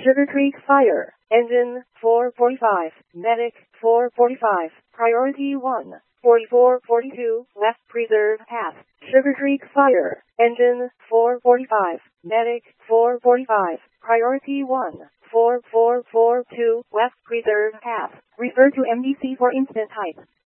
Sugar Creek Fire, Engine 445, Medic 445, Priority 1, 4442, Left Preserve Path. Sugar Creek Fire, Engine 445, Medic 445, Priority 1, 4442, Left Preserve Path. Refer to MDC for instant type.